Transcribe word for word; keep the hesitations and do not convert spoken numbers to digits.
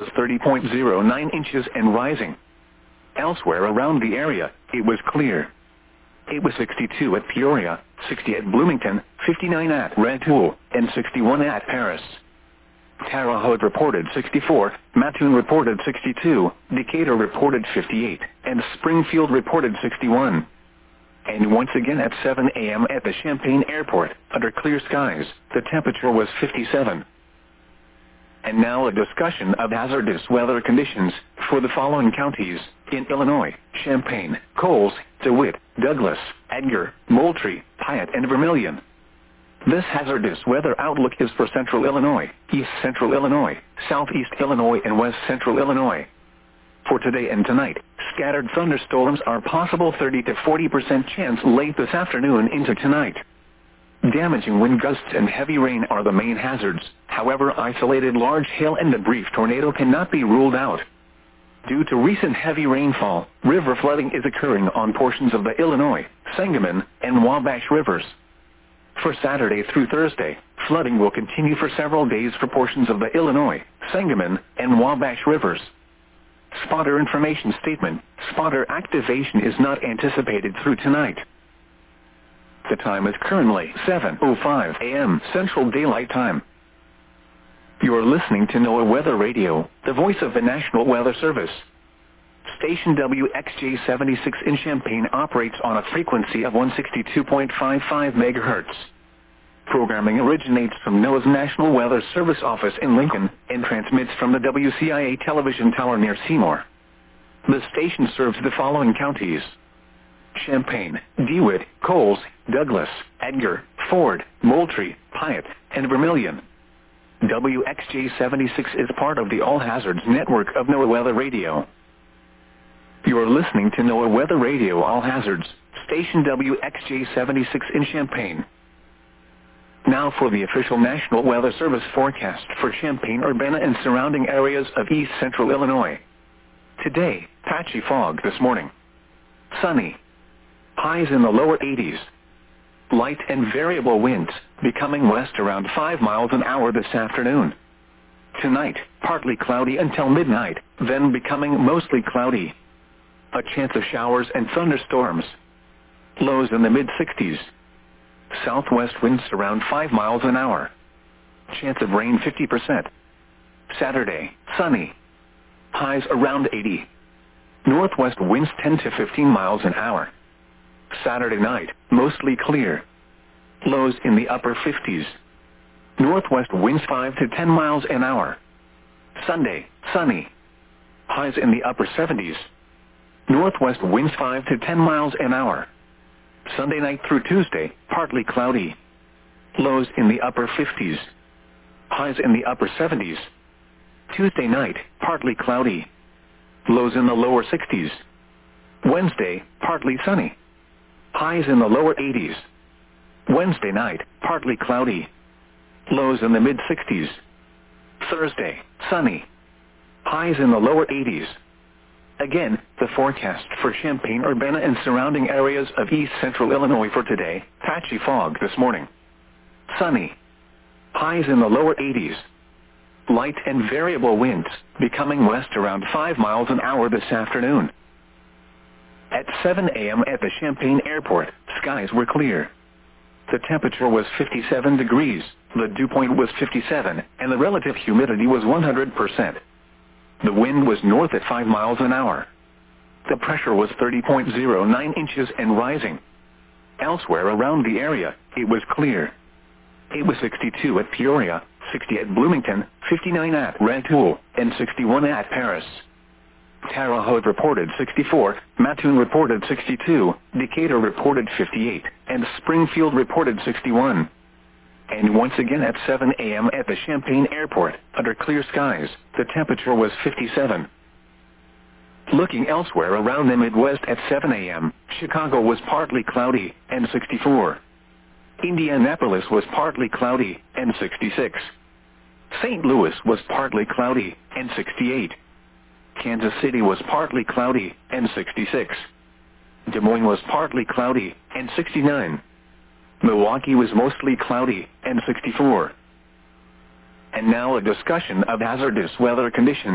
thirty point zero nine inches and rising. Elsewhere around the area, it was clear. It was sixty-two at Peoria, sixty at Bloomington, fifty-nine at Rantoul, and sixty-one at Paris. Terre Haute reported sixty-four, Mattoon reported sixty-two, Decatur reported fifty-eight, and Springfield reported sixty-one. And once again at seven a m at the Champaign Airport, under clear skies, the temperature was fifty-seven. And now a discussion of hazardous weather conditions for the following counties in Illinois: Champaign, Coles, DeWitt, Douglas, Edgar, Moultrie, Piatt, and Vermilion. This hazardous weather outlook is for Central Illinois, East Central Illinois, Southeast Illinois, and West Central Illinois. For today and tonight, scattered thunderstorms are possible, thirty to forty percent chance late this afternoon into tonight. Damaging wind gusts and heavy rain are the main hazards. However, isolated large hail and a brief tornado cannot be ruled out. Due to recent heavy rainfall, river flooding is occurring on portions of the Illinois, Sangamon, and Wabash rivers. For Saturday through Thursday, flooding will continue for several days for portions of the Illinois, Sangamon, and Wabash rivers. Spotter information statement: spotter activation is not anticipated through tonight. The time is currently seven oh five a m Central Daylight Time. You are listening to NOAA Weather Radio, the voice of the National Weather Service. Station W X J seventy-six in Champaign operates on a frequency of one sixty-two point five five megahertz. Programming originates from NOAA's National Weather Service office in Lincoln and transmits from the W C I A television tower near Seymour. The station serves the following counties: Champaign, DeWitt, Coles, Douglas, Edgar, Ford, Moultrie, Piatt, and Vermilion. W X J seventy-six is part of the All Hazards network of NOAA Weather Radio. You are listening to NOAA Weather Radio All Hazards, station W X J seventy-six in Champaign. Now for the official National Weather Service forecast for Champaign-Urbana and surrounding areas of East Central Illinois. Today, patchy fog this morning. Sunny. Highs in the lower eighties. Light and variable winds, becoming west around five miles an hour this afternoon. Tonight, partly cloudy until midnight, then becoming mostly cloudy. A chance of showers and thunderstorms. Lows in the mid-sixties. Southwest winds around five miles an hour. Chance of rain fifty percent. Saturday, sunny. Highs around eighty. Northwest winds ten to fifteen miles an hour. Saturday night, mostly clear. Lows in the upper fifties. Northwest winds five to ten miles an hour. Sunday, sunny. Highs in the upper seventies. Northwest winds five to ten miles an hour. Sunday night through Tuesday, partly cloudy. Lows in the upper fifties. Highs in the upper seventies. Tuesday night, partly cloudy. Lows in the lower sixties. Wednesday, partly sunny. Highs in the lower eighties. Wednesday night, partly cloudy. Lows in the mid-sixties. Thursday, sunny. Highs in the lower eighties. Again, the forecast for Champaign-Urbana and surrounding areas of East Central Illinois for today: patchy fog this morning. Sunny. Highs in the lower eighties. Light and variable winds, becoming west around five miles an hour this afternoon. At seven a m at the Champaign Airport, skies were clear. The temperature was fifty-seven degrees, the dew point was fifty-seven, and the relative humidity was one hundred percent. The wind was north at five miles an hour. The pressure was thirty point zero nine inches and rising. Elsewhere around the area, it was clear. It was sixty-two at Peoria, sixty at Bloomington, fifty-nine at Rantoul, and sixty-one at Paris. Terre Haute reported sixty-four, Mattoon reported sixty-two, Decatur reported fifty-eight, and Springfield reported sixty-one. And once again at seven a m at the Champaign Airport, under clear skies, the temperature was fifty-seven. Looking elsewhere around the Midwest at seven a m, Chicago was partly cloudy, and sixty-four. Indianapolis was partly cloudy, and sixty-six. Saint Louis was partly cloudy, and sixty-eight. Kansas City was partly cloudy, and sixty-six. Des Moines was partly cloudy, and sixty-nine. Milwaukee was mostly cloudy, and sixty-four. And now a discussion of hazardous weather conditions